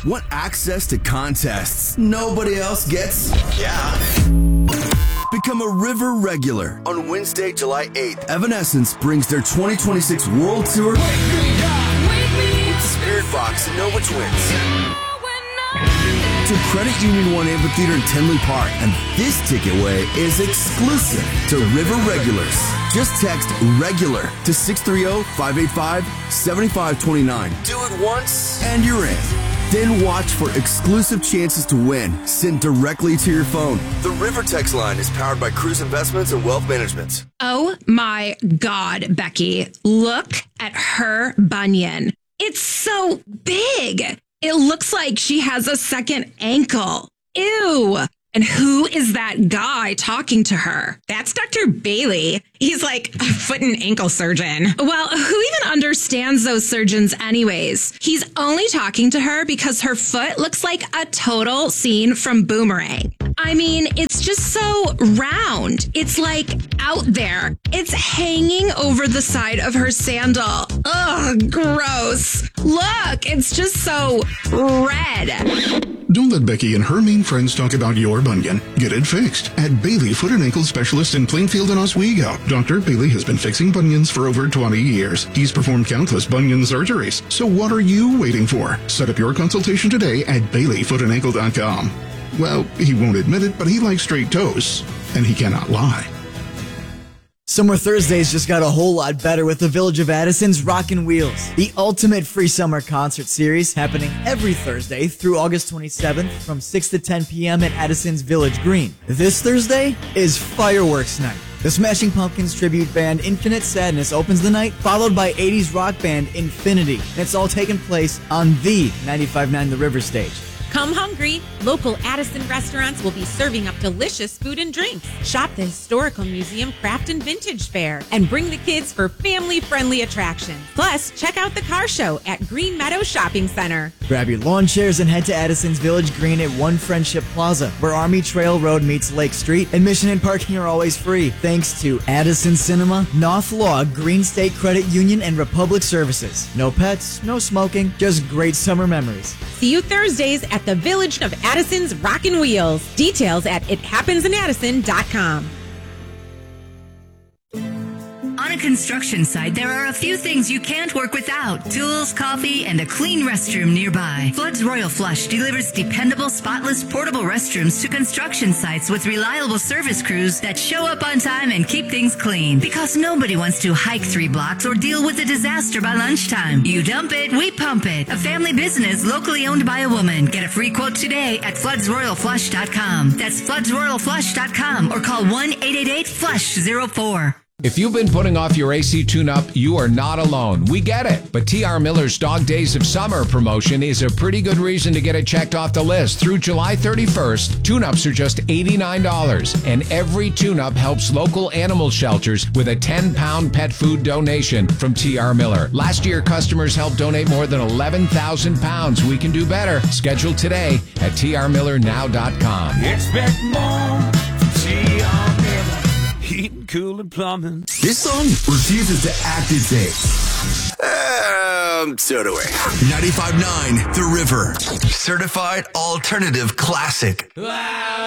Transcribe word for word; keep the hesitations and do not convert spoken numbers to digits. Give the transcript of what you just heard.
Want access to contests nobody else gets? Yeah. Become a River regular. On Wednesday, July eighth, Evanescence brings their twenty twenty-six World Tour with Spirit Box and Nova Twins to Credit Union One Amphitheater in Tinley Park. And this ticket way is exclusive to River regulars. Just text REGULAR to six three zero, five eight five, seven five two nine. Do it once and you're in. Then watch for exclusive chances to win sent directly to your phone. The River text line is powered by Cruise Investments and Wealth Management. Oh my God, Becky. Look at her bunion. It's so big. It looks like she has a second ankle. Ew. And who is that guy talking to her? That's Doctor Bailey. He's like a foot and ankle surgeon. Well, who even understands those surgeons anyways? He's only talking to her because her foot looks like a total scene from Boomerang. I mean, it's just so round. It's like out there. It's hanging over the side of her sandal. Ugh, gross. Look, it's just so red. Don't let Becky and her mean friends talk about your bunion. Get it fixed at Bailey Foot and Ankle Specialist in Plainfield and Oswego. Doctor Bailey has been fixing bunions for over twenty years. He's performed countless bunion surgeries. So what are you waiting for? Set up your consultation today at bailey foot and ankle dot com. Well, he won't admit it, but he likes straight toes, and he cannot lie. Summer Thursdays just got a whole lot better with the Village of Addison's Rockin' Wheels, the ultimate free summer concert series happening every Thursday through August twenty-seventh from six to ten p.m. at Addison's Village Green. This Thursday is Fireworks Night. The Smashing Pumpkins tribute band Infinite Sadness opens the night, followed by eighties rock band Infinity. And it's all taking place on the ninety-five point nine The River stage. Come hungry. Local Addison restaurants will be serving up delicious food and drinks. Shop the Historical Museum Craft and Vintage Fair and bring the kids for family-friendly attractions. Plus, check out the car show at Green Meadow Shopping Center. Grab your lawn chairs and head to Addison's Village Green at One Friendship Plaza, where Army Trail Road meets Lake Street. Admission and parking are always free, thanks to Addison Cinema, North Law, Green State Credit Union, and Republic Services. No pets, no smoking, just great summer memories. See you Thursdays at the Village of Addison's Rockin' Wheels. Details at it happens in addison dot com. On a construction site, there are a few things you can't work without. Tools, coffee, and a clean restroom nearby. Flood's Royal Flush delivers dependable, spotless, portable restrooms to construction sites with reliable service crews that show up on time and keep things clean. Because nobody wants to hike three blocks or deal with a disaster by lunchtime. You dump it, we pump it. A family business locally owned by a woman. Get a free quote today at floods royal flush dot com. That's floods royal flush dot com or call one eight eight eight flush zero four. If you've been putting off your A C tune-up, you are not alone. We get it. But T R Miller's Dog Days of Summer promotion is a pretty good reason to get it checked off the list. Through July thirty-first, tune-ups are just eighty-nine dollars. And every tune-up helps local animal shelters with a ten pound pet food donation from T R Miller. Last year, customers helped donate more than eleven thousand pounds. We can do better. Schedule today at T R miller now dot com. Expect more from T R Miller. Heating, cooling, plumbing. This song refuses to act its age. Um, so do we. ninety-five point nine The River. Certified alternative classic.